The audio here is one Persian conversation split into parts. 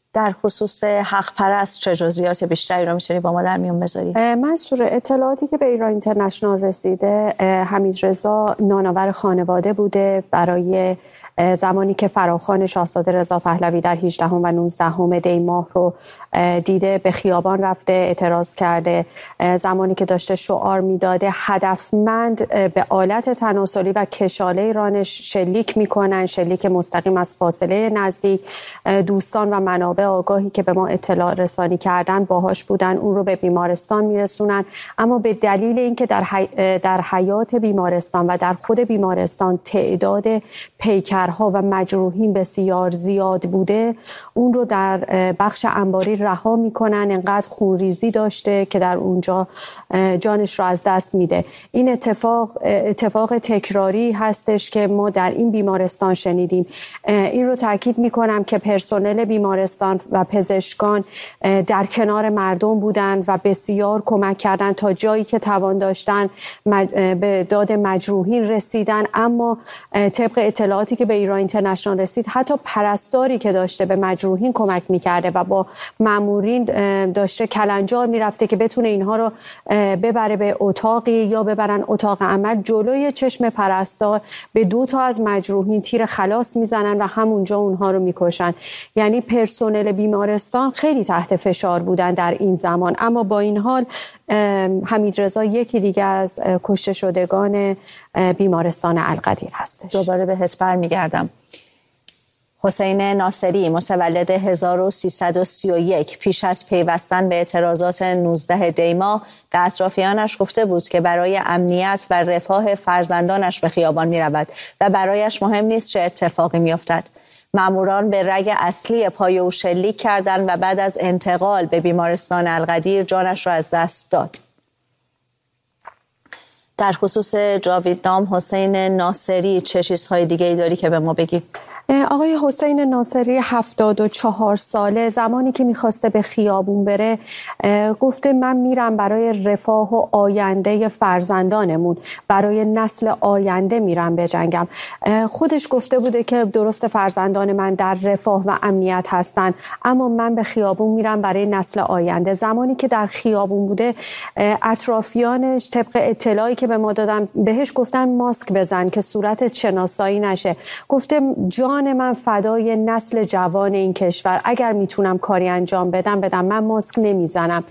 در خصوص حق پرست چه جزئیات بیشتری رو میتونی با ما در میون بذاری؟ منصور، اطلاعاتی که به ایران اینترنشنال رسیده، حمیدرضا نانآور خانواده بوده. برای زمانی که فراخوان شاهزاده رضا پهلوی در 18 و 19 دی ماه رو دیده، به خیابان رفته، اعتراض کرده. زمانی که داشته شعار میداده هدفمند به آلت تناسلی و کشاله رانش شلیک میکنن، شلیک مستقیم از فاصله نزدیک. دوستان و منابع آگاهی که به ما اطلاع رسانی کردن باهاش بودن، اون رو به بیمارستان میرسونن. اما به دلیل اینکه در حیات بیمارستان و در خود بیمارستان تعداد پیکرها و مجروحین بسیار زیاد بوده، اون رو در بخش انباری رها میکنن. انقدر خونریزی داشته که در اونجا جانش رو از دست میده. این اتفاق تکراری هستش که ما در این بیمارستان شنیدیم. این رو تاکید میکنم که پرسنل بیمارستان و پزشکان در کنار مردم بودن و بسیار کمک کردن، تا جایی که توان داشتن به داد مجروحین رسیدن. اما طبق اطلاعاتی که به ایران اینترنشنال رسید، حتی پرستاری که داشته به مجروحین کمک میکرده و با مامورین داشته کلنجار میرفته که بتونه اینها رو ببره به اتاقی یا ببرن اتاق عمل، جلوی چشم پرستار به 2 تا از مجروحین تیر خلاص میزنن و همونجا اونها رو میکشن. یعنی پرسنل بیمارستان خیلی تحت فشار بودن در این زمان. اما با این حال حمیدرضا یکی دیگه از کشته شدگان بیمارستان القدیر هستش. دوباره بهت برمیگردم. حسین ناصری متولد 1331 پیش از پیوستن به اعتراضات 19 دی ماه به اطرافیانش گفته بود که برای امنیت و رفاه فرزندانش به خیابان می رود و برایش مهم نیست چه اتفاقی می افتد. ماموران به رگ اصلی پای او شلیک کردند و بعد از انتقال به بیمارستان القدیر جانش را از دست داد. در خصوص جاویدنام حسین ناصری چه چیزهای دیگه ای داری که به ما بگی؟ آقای حسین ناصری 74 ساله، زمانی که میخواسته به خیابون بره گفته من میرم برای رفاه و آینده فرزندانمون، برای نسل آینده میرم بجنگم. خودش گفته بوده که درست فرزندان من در رفاه و امنیت هستن، اما من به خیابون میرم برای نسل آینده. زمانی که در خیابون بوده، اطرافیانش طبق اطلاعی که به ما دادن بهش گفتن ماسک بزن که صورتت شناسایی نشه. گفته جان من فدای نسل جوان این کشور، اگر میتونم کاری انجام بدم من ماسک نمیزنم.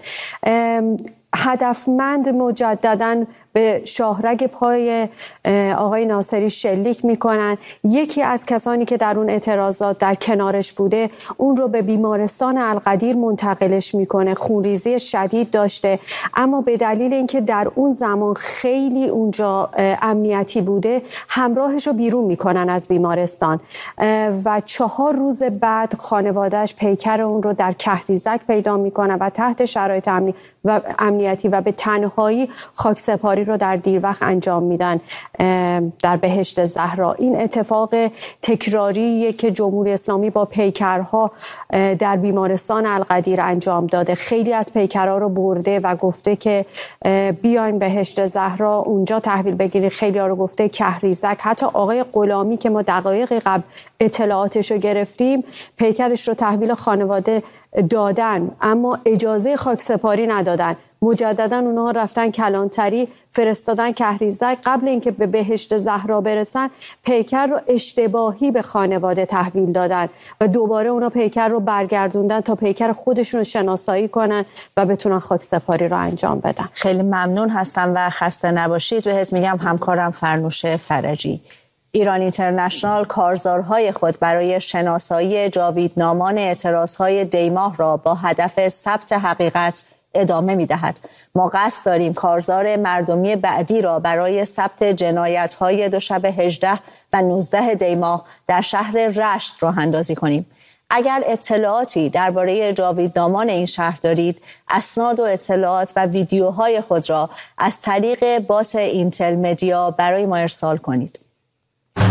هدفمند مجدداً به شاهرگ پای آقای ناصری شلیک میکنن. یکی از کسانی که در اون اعتراضات در کنارش بوده اون رو به بیمارستان القدیر منتقلش میکنه. خونریزی شدید داشته، اما به دلیل اینکه در اون زمان خیلی اونجا امنیتی بوده، همراهش رو بیرون میکنن از بیمارستان و 4 روز بعد خانوادهش پیکر اون رو در کهریزک پیدا میکنن و تحت شرایط امنیتی و به تنهایی خاکسپاری رو در دیر وقت انجام میدن در بهشت زهرا. این اتفاق تکراریه که جمهوری اسلامی با پیکرها در بیمارستان القدیر انجام داده. خیلی از پیکرها رو برده و گفته که بیاین بهشت زهرا اونجا تحویل بگیرید. خیلی ها رو گفته کهریزک. حتی آقای غلامی که ما دقایقی قبل اطلاعاتش رو گرفتیم، پیکرش رو تحویل خانواده دادن اما اجازه خاکسپاری ندادن. مجددا اونها رفتن کلانتری، فرستادن کهریزک. قبل اینکه به بهشت زهرا برسن، پیکر رو اشتباهی به خانواده تحویل دادن و دوباره اونا پیکر رو برگردوندن تا پیکر خودشون رو شناسایی کنن و بتونن خاکسپاری رو انجام بدن. خیلی ممنون هستم و خسته نباشید. بهت میگم همکارم فرنوش فرجی. ایران اینترنشنال کارزارهای خود برای شناسایی جاویدنامان اعتراضهای دی ماه را با هدف ثبت حقیقت ادامه می‌دهد. ما قصد داریم کارزار مردمی بعدی را برای ثبت جنایت‌های دوشنبه 18 و 19 دی ماه در شهر رشت راه اندازی کنیم. اگر اطلاعاتی درباره جاویدنامان این شهر دارید، اسناد و اطلاعات و ویدیوهای خود را از طریق بات اینتل مدیا برای ما ارسال کنید.